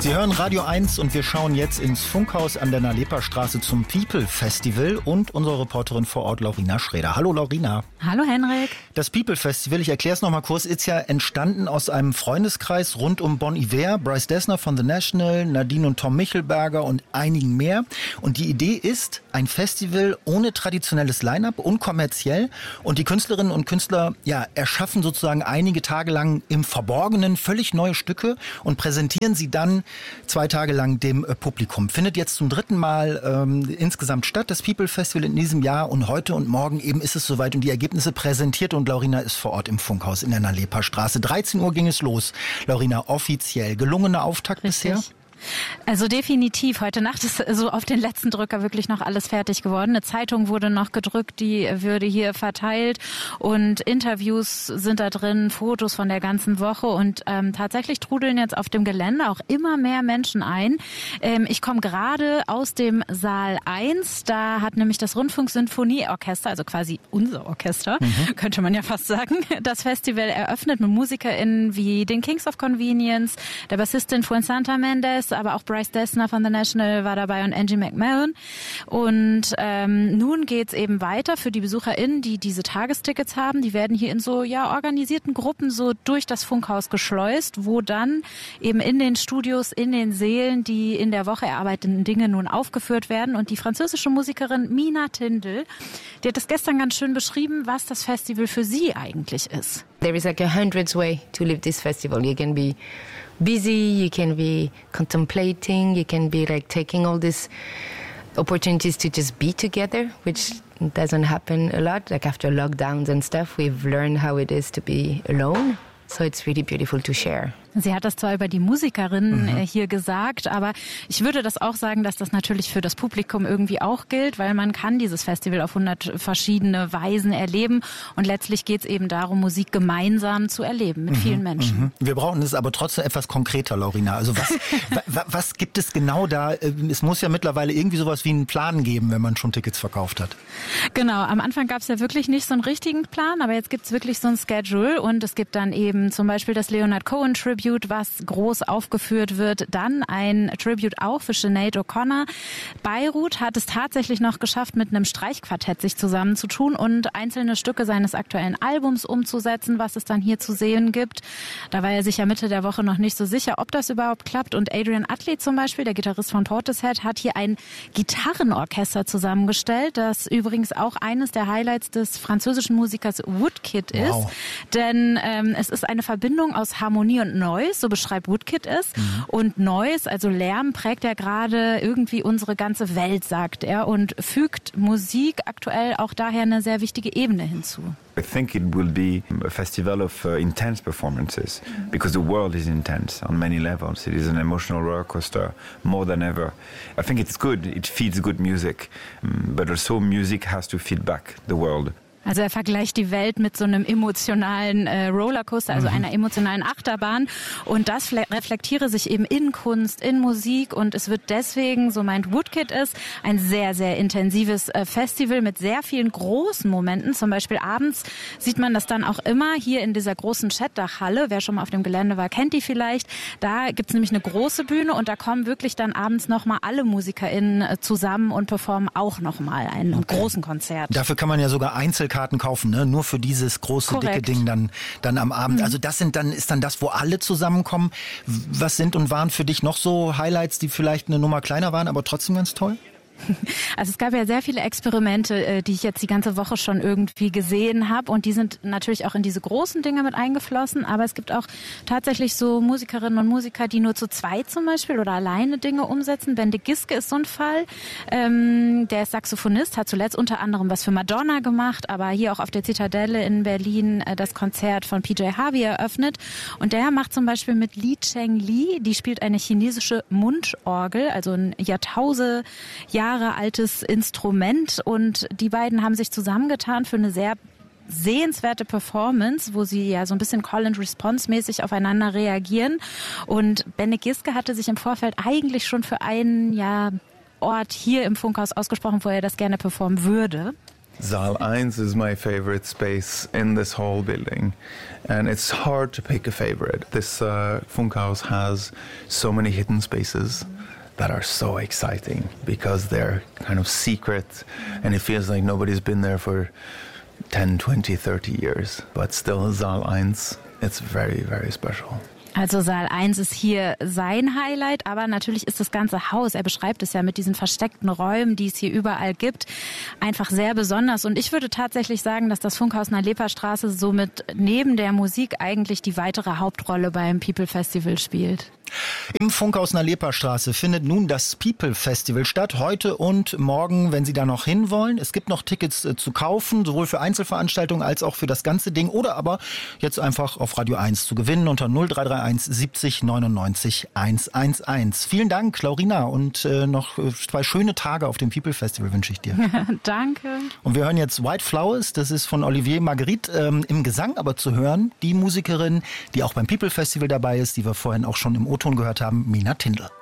Sie hören Radio 1 und wir schauen jetzt ins Funkhaus an der Nalepa-Straße zum People Festival und unsere Reporterin vor Ort, Laurina Schraeder. Hallo Laurina. Hallo Henrik. Das People Festival, ich erkläre es nochmal kurz, ist ja entstanden aus einem Freundeskreis rund um Bon Iver, Bryce Dessner von The National, Nadine und Tom Michelberger und einigen mehr. Und die Idee ist, ein Festival ohne traditionelles Line-Up, unkommerziell. Und die Künstlerinnen und Künstler erschaffen sozusagen einige Tage lang im Verborgenen völlig neue Stücke und präsentieren sie dann 2 Tage lang dem Publikum. Findet jetzt zum 3. Mal insgesamt statt, das People Festival in diesem Jahr. Und heute und morgen eben ist es soweit und die Ergebnisse präsentiert. Und Laurina ist vor Ort im Funkhaus in der Nalepa-Straße. 13 Uhr ging es los. Laurina, offiziell. Gelungener Auftakt bisher? Also definitiv. Heute Nacht ist so auf den letzten Drücker wirklich noch alles fertig geworden. Eine Zeitung wurde noch gedrückt, die würde hier verteilt und Interviews sind da drin, Fotos von der ganzen Woche und tatsächlich trudeln jetzt auf dem Gelände auch immer mehr Menschen ein. Ich komme gerade aus dem Saal 1. Da hat nämlich das Rundfunksinfonieorchester, also quasi unser Orchester, könnte man ja fast sagen, das Festival eröffnet mit MusikerInnen wie den Kings of Convenience, der Bassistin Fuensanta Mendes, aber auch Bryce Dessner von The National war dabei und Angie McMahon. Und nun geht's eben weiter für die BesucherInnen, die diese Tagestickets haben. Die werden hier in so organisierten Gruppen so durch das Funkhaus geschleust, wo dann eben in den Studios, in den Sälen die in der Woche erarbeiteten Dinge nun aufgeführt werden. Und die französische Musikerin Mina Tindel, die hat das gestern ganz schön beschrieben, was das Festival für sie eigentlich ist. There is like a 100th way to live this festival. You can be busy, you can be contemplating, you can be like taking all these opportunities to just be together, which doesn't happen a lot. Like after lockdowns and stuff, we've learned how it is to be alone. So it's really beautiful to share. Sie hat das zwar über die Musikerinnen hier gesagt, aber ich würde das auch sagen, dass das natürlich für das Publikum irgendwie auch gilt, weil man kann dieses Festival auf 100 verschiedene Weisen erleben und letztlich geht es eben darum, Musik gemeinsam zu erleben mit vielen Menschen. Wir brauchen es aber trotzdem etwas konkreter, Laurina. Also was gibt es genau da? Es muss ja mittlerweile irgendwie sowas wie einen Plan geben, wenn man schon Tickets verkauft hat. Genau, am Anfang gab es ja wirklich nicht so einen richtigen Plan, aber jetzt gibt es wirklich so ein Schedule und es gibt dann eben zum Beispiel das Leonard Cohen Tribute, was groß aufgeführt wird. Dann ein Tribute auch für Sinead O'Connor. Beirut hat es tatsächlich noch geschafft, mit einem Streichquartett sich zusammenzutun und einzelne Stücke seines aktuellen Albums umzusetzen, was es dann hier zu sehen gibt. Da war er sich ja Mitte der Woche noch nicht so sicher, ob das überhaupt klappt. Und Adrian Utley zum Beispiel, der Gitarrist von Portishead, hat hier ein Gitarrenorchester zusammengestellt, das übrigens auch eines der Highlights des französischen Musikers Woodkid ist. Wow. Denn es ist eine Verbindung aus Harmonie und Noise, so beschreibt Woodkid es. Und Noise, also Lärm, prägt ja gerade irgendwie unsere ganze Welt, sagt er, und fügt Musik aktuell auch daher eine sehr wichtige Ebene hinzu. I think it will be a festival of intense performances because the world is intense on many levels. It is an emotional roller coaster more than ever. I think it's good. It feeds good music, but also music has to feed back the world. Also er vergleicht die Welt mit so einem emotionalen Rollercoaster, also einer emotionalen Achterbahn. Und das reflektiere sich eben in Kunst, in Musik. Und es wird deswegen, so meint Woodkid es, ein sehr, sehr intensives Festival mit sehr vielen großen Momenten. Zum Beispiel abends sieht man das dann auch immer hier in dieser großen Chatdach-Halle. Wer schon mal auf dem Gelände war, kennt die vielleicht. Da gibt's nämlich eine große Bühne und da kommen wirklich dann abends nochmal alle MusikerInnen zusammen und performen auch nochmal einen großen Konzert. Dafür kann man ja sogar Einzelkarten kaufen, ne? Nur für dieses große, dicke Ding dann am Abend. Also das ist dann das, wo alle zusammenkommen. Was sind und waren für dich noch so Highlights, die vielleicht eine Nummer kleiner waren, aber trotzdem ganz toll? Also es gab ja sehr viele Experimente, die ich jetzt die ganze Woche schon irgendwie gesehen habe und die sind natürlich auch in diese großen Dinge mit eingeflossen, aber es gibt auch tatsächlich so Musikerinnen und Musiker, die nur zu zweit zum Beispiel oder alleine Dinge umsetzen. Ben de Giske ist so ein Fall, der ist Saxophonist, hat zuletzt unter anderem was für Madonna gemacht, aber hier auch auf der Zitadelle in Berlin das Konzert von PJ Harvey eröffnet und der macht zum Beispiel mit Li Cheng Li, die spielt eine chinesische Mundorgel, also ein Jahre altes Instrument und die beiden haben sich zusammengetan für eine sehr sehenswerte Performance, wo sie ja so ein bisschen Call-and-Response-mäßig aufeinander reagieren und Ben Giske hatte sich im Vorfeld eigentlich schon für einen Ort hier im Funkhaus ausgesprochen, wo er das gerne performen würde. Saal 1 is my favorite space in this whole building, and it's hard to pick a favorite. This Funkhaus has so many hidden spaces that are so exciting because they're kind of secret, and it feels like nobody's been there for 10, 20, 30 years. But still, Saal 1, it's very, very special. Also Saal 1 ist hier sein Highlight, aber natürlich ist das ganze Haus, er beschreibt es ja mit diesen versteckten Räumen, die es hier überall gibt, einfach sehr besonders. Und ich würde tatsächlich sagen, dass das Funkhaus in der Leperstraße somit neben der Musik eigentlich die weitere Hauptrolle beim People Festival spielt. Im Funkhaus in der Leperstraße findet nun das People Festival statt, heute und morgen, wenn Sie da noch hinwollen. Es gibt noch Tickets zu kaufen, sowohl für Einzelveranstaltungen als auch für das ganze Ding oder aber jetzt einfach auf Radio 1 zu gewinnen unter 0331 70 99 111. Vielen Dank, Laurina, und noch 2 schöne Tage auf dem People Festival wünsche ich dir. Danke. Und wir hören jetzt White Flowers, das ist von Olivier Marguerite, im Gesang aber zu hören, die Musikerin, die auch beim People Festival dabei ist, die wir vorhin auch schon im O-Ton gehört haben, Mina Tindl.